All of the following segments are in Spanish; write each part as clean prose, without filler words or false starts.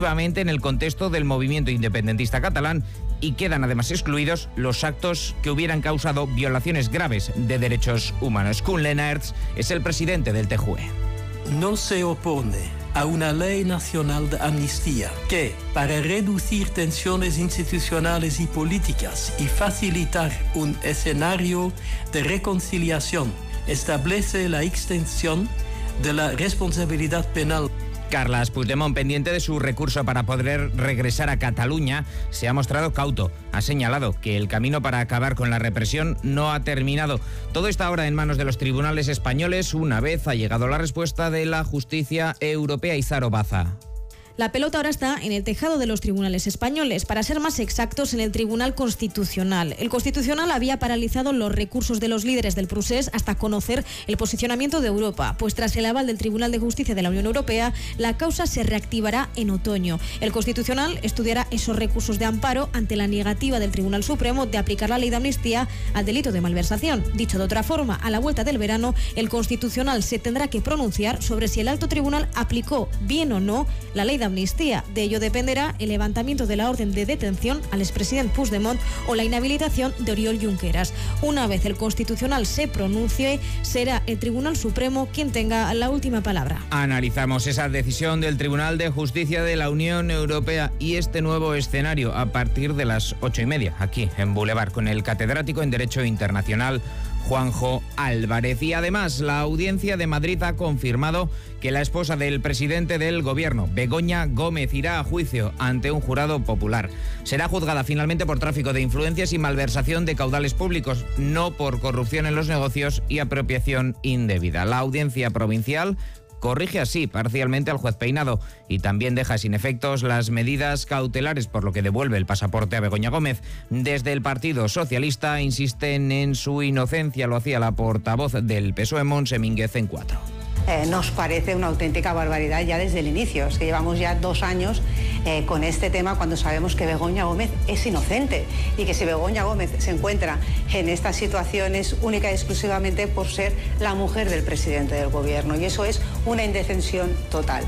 en el contexto del movimiento independentista catalán, y quedan además excluidos los actos que hubieran causado violaciones graves de derechos humanos. Koen Lenaerts es el presidente del TJUE. No se opone a una ley nacional de amnistía que, para reducir tensiones institucionales y políticas y facilitar un escenario de reconciliación, establece la extensión de la responsabilidad penal. Carles Puigdemont, pendiente de su recurso para poder regresar a Cataluña, se ha mostrado cauto. Ha señalado que el camino para acabar con la represión no ha terminado. Todo está ahora en manos de los tribunales españoles, una vez ha llegado la respuesta de la justicia europea. Izaro Baza. La pelota ahora está en el tejado de los tribunales españoles, para ser más exactos, en el Tribunal Constitucional. El Constitucional había paralizado los recursos de los líderes del procés hasta conocer el posicionamiento de Europa, pues tras el aval del Tribunal de Justicia de la Unión Europea, la causa se reactivará en otoño. El Constitucional estudiará esos recursos de amparo ante la negativa del Tribunal Supremo de aplicar la ley de amnistía al delito de malversación. Dicho de otra forma, a la vuelta del verano, el Constitucional se tendrá que pronunciar sobre si el alto tribunal aplicó bien o no la ley de amnistía. De ello dependerá el levantamiento de la orden de detención al expresidente Puigdemont o la inhabilitación de Oriol Junqueras. Una vez el Constitucional se pronuncie, será el Tribunal Supremo quien tenga la última palabra. Analizamos esa decisión del Tribunal de Justicia de la Unión Europea y este nuevo escenario a partir de las 8:30, aquí en Boulevard, con el catedrático en Derecho Internacional Juanjo Álvarez. Y además, la Audiencia de Madrid ha confirmado que la esposa del presidente del gobierno, Begoña Gómez, irá a juicio ante un jurado popular. Será juzgada finalmente por tráfico de influencias y malversación de caudales públicos, no por corrupción en los negocios y apropiación indebida. La Audiencia Provincial corrige así parcialmente al juez Peinado y también deja sin efectos las medidas cautelares, por lo que devuelve el pasaporte a Begoña Gómez. Desde el Partido Socialista insisten en su inocencia, lo hacía la portavoz del PSOE, Montse Mínguez, en Cuatro. Nos parece una auténtica barbaridad ya desde el inicio. Es que llevamos ya 2 años con este tema cuando sabemos que Begoña Gómez es inocente y que si Begoña Gómez se encuentra en esta situación es única y exclusivamente por ser la mujer del presidente del gobierno, y eso es una indefensión total.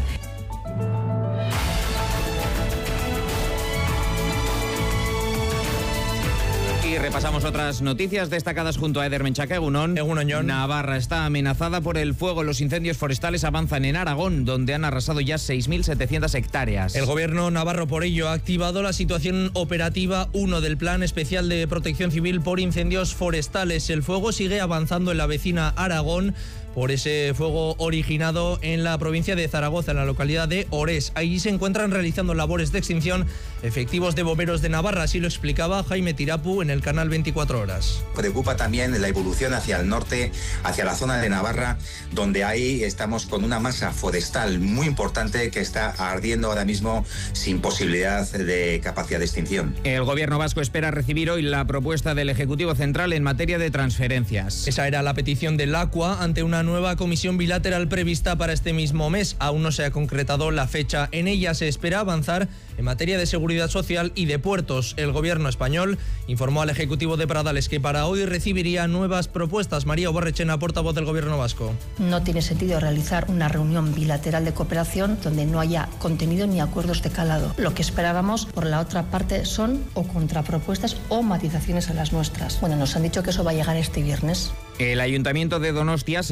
Y repasamos otras noticias destacadas junto a Eder Menchaca. Egunon. Navarra está amenazada por el fuego. Los incendios forestales avanzan en Aragón, donde han arrasado ya 6.700 hectáreas. El gobierno navarro, por ello, ha activado la situación operativa 1 del Plan Especial de Protección Civil por Incendios Forestales. El fuego sigue avanzando en la vecina Aragón por ese fuego originado en la provincia de Zaragoza, en la localidad de Orés. Allí se encuentran realizando labores de extinción efectivos de bomberos de Navarra, así lo explicaba Jaime Tirapu en el canal 24 Horas. Preocupa también la evolución hacia el norte, hacia la zona de Navarra, donde ahí estamos con una masa forestal muy importante que está ardiendo ahora mismo sin posibilidad de capacidad de extinción. El gobierno vasco espera recibir hoy la propuesta del Ejecutivo Central en materia de transferencias. Esa era la petición del ACUA ante una nueva comisión bilateral prevista para este mismo mes. Aún no se ha concretado la fecha. En ella se espera avanzar en materia de seguridad social y de puertos. El gobierno español informó al Ejecutivo de Pradales que para hoy recibiría nuevas propuestas. María Oborrechena, portavoz del gobierno vasco. No tiene sentido realizar una reunión bilateral de cooperación donde no haya contenido ni acuerdos de calado. Lo que esperábamos por la otra parte son o contrapropuestas o matizaciones a las nuestras. Bueno, nos han dicho que eso va a llegar este viernes. El Ayuntamiento de Donostia